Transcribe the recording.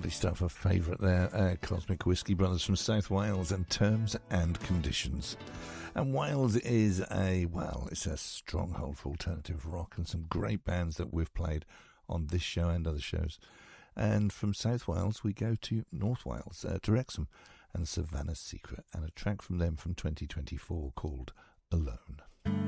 Lovely stuff, a favourite there, Cosmic Whiskey Brothers from South Wales and Terms and Conditions. And Wales is it's a stronghold for alternative rock and some great bands that we've played on this show and other shows. And from South Wales we go to North Wales, to Wrexham and Savannah's Secret, and a track from them from 2024 called Alone.